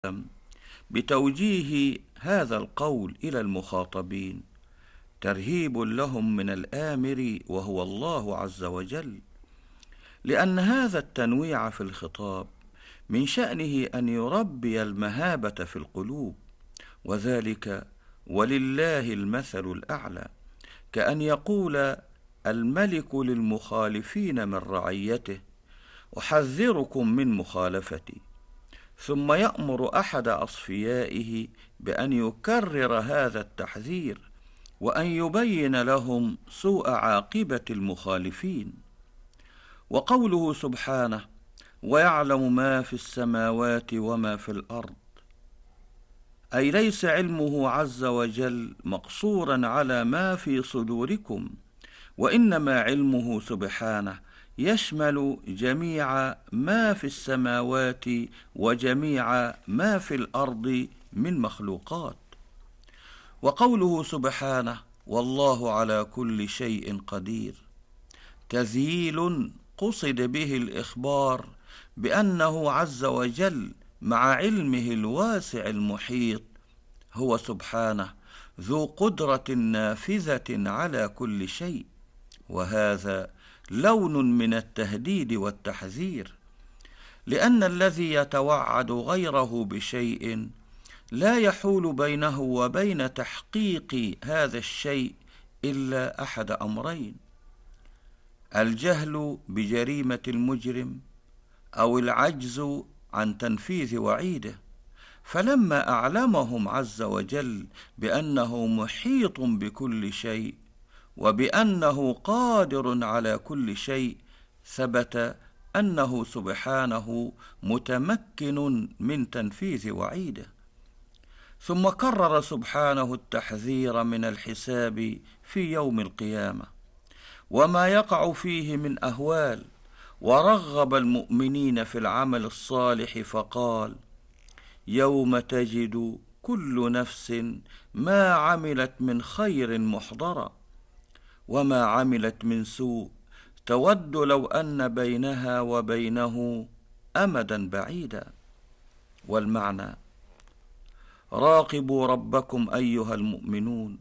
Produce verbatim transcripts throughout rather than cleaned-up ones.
بتوجيه هذا القول إلى المخاطبين ترهيب لهم من الآمر وهو الله عز وجل، لأن هذا التنويع في الخطاب من شأنه أن يربي المهابة في القلوب، وذلك ولله المثل الأعلى، كأن يقول الملك للمخالفين من رعيته: أحذركم من مخالفتي، ثم يأمر أحد أصفيائه بأن يكرر هذا التحذير وأن يبين لهم سوء عاقبة المخالفين. وقوله سبحانه: ويعلم ما في السماوات وما في الأرض، أي ليس علمه عز وجل مقصورا على ما في صدوركم، وإنما علمه سبحانه يشمل جميع ما في السماوات وجميع ما في الأرض من مخلوقات. وقوله سبحانه: والله على كل شيء قدير، تذييل قصد به الإخبار بأنه عز وجل مع علمه الواسع المحيط هو سبحانه ذو قدرة نافذة على كل شيء، وهذا لون من التهديد والتحذير، لأن الذي يتوعد غيره بشيء لا يحول بينه وبين تحقيق هذا الشيء إلا أحد أمرين: الجهل بجريمة المجرم أو العجز عن تنفيذ وعيده. فلما أعلمهم عز وجل بأنه محيط بكل شيء وبأنه قادر على كل شيء، ثبت أنه سبحانه متمكن من تنفيذ وعيده. ثم كرر سبحانه التحذير من الحساب في يوم القيامة وما يقع فيه من أهوال، ورغب المؤمنين في العمل الصالح فقال: يوم تجد كل نفس ما عملت من خير محضرا وما عملت من سوء تود لو أن بينها وبينه أمدا بعيدا. والمعنى: راقبوا ربكم أيها المؤمنون،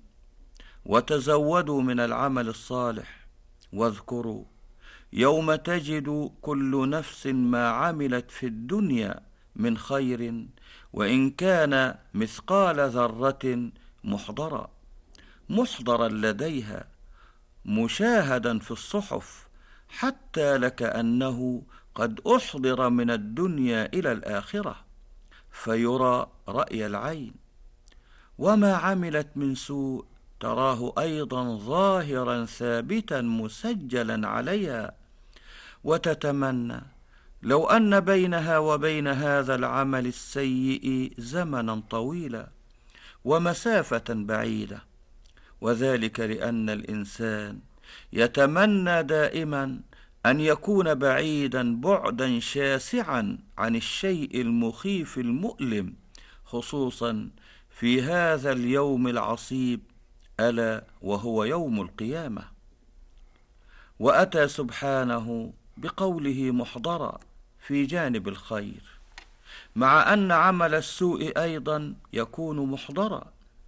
وتزودوا من العمل الصالح، واذكروا يوم تجد كل نفس ما عملت في الدنيا من خير وإن كان مثقال ذرة محضرا، محضرا لديها مشاهدا في الصحف، حتى لكأنه قد أحضر من الدنيا إلى الآخرة فيرى رأي العين. وما عملت من سوء تراه أيضا ظاهرا ثابتا مسجلا عليها، وتتمنى لو أن بينها وبين هذا العمل السيء زمنا طويلا ومسافة بعيدة، وذلك لأن الإنسان يتمنى دائما أن يكون بعيدا بعدا شاسعا عن الشيء المخيف المؤلم، خصوصا في هذا اليوم العصيب ألا وهو يوم القيامة. وأتى سبحانه بقوله محضرا في جانب الخير، مع أن عمل السوء أيضا يكون محضرا،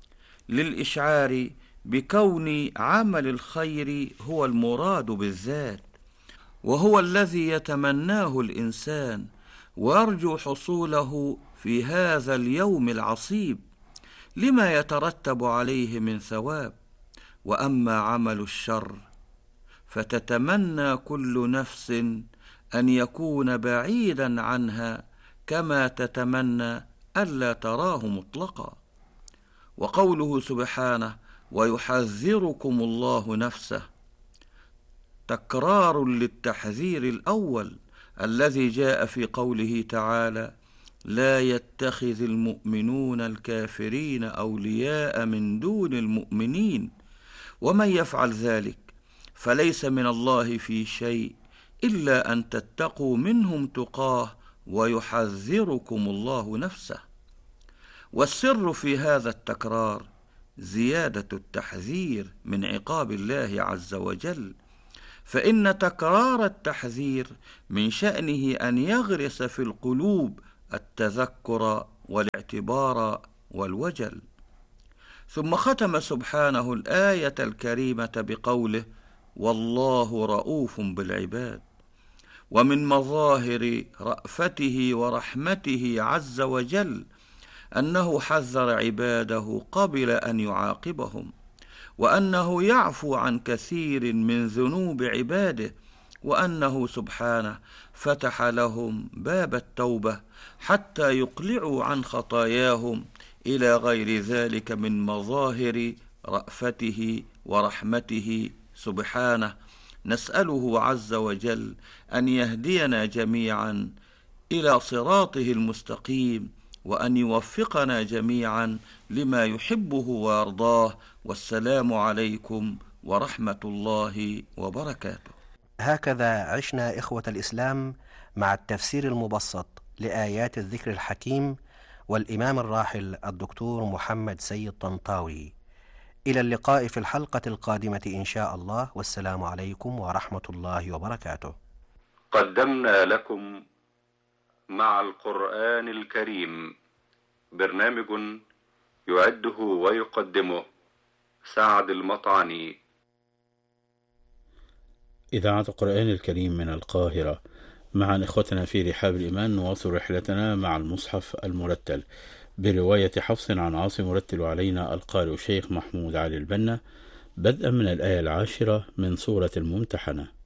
للإشعار بكون عمل الخير هو المراد بالذات، وهو الذي يتمناه الإنسان ويرجو حصوله في هذا اليوم العصيب لما يترتب عليه من ثواب. وأما عمل الشر فتتمنى كل نفس أن يكون بعيدا عنها كما تتمنى ألا تراه مطلقا. وقوله سبحانه: ويحذركم الله نفسه، تكرار للتحذير الأول الذي جاء في قوله تعالى: لا يتخذ المؤمنون الكافرين أولياء من دون المؤمنين ومن يفعل ذلك فليس من الله في شيء إلا أن تتقوا منهم تقاه ويحذركم الله نفسه. والسر في هذا التكرار زيادة التحذير من عقاب الله عز وجل، فإن تكرار التحذير من شأنه أن يغرس في القلوب التذكر والاعتبار والوجل. ثم ختم سبحانه الآية الكريمة بقوله: والله رؤوف بالعباد. ومن مظاهر رأفته ورحمته عز وجل أنه حذر عباده قبل أن يعاقبهم، وأنه يعفو عن كثير من ذنوب عباده، وأنه سبحانه فتح لهم باب التوبة حتى يقلعوا عن خطاياهم إلى غير ذلك من مظاهر رأفته ورحمته سبحانه. نسأله عز وجل أن يهدينا جميعا إلى صراطه المستقيم، وأن يوفقنا جميعا لما يحبه ويرضاه. والسلام عليكم ورحمة الله وبركاته. هكذا عشنا إخوة الإسلام مع التفسير المبسط لآيات الذكر الحكيم والإمام الراحل الدكتور محمد سيد طنطاوي. إلى اللقاء في الحلقة القادمة إن شاء الله، والسلام عليكم ورحمة الله وبركاته. قدمنا لكم مع القرآن الكريم برنامج يعده ويقدمه سعد المطعني. إذاعة القرآن الكريم من القاهرة. مع إخوتنا في رحاب الإيمان نواصل رحلتنا مع المصحف المرتل برواية حفص عن عاصم، يرتل علينا القارئ الشيخ محمود علي البنا، بدءا من الآية العاشرة من سورة الممتحنة.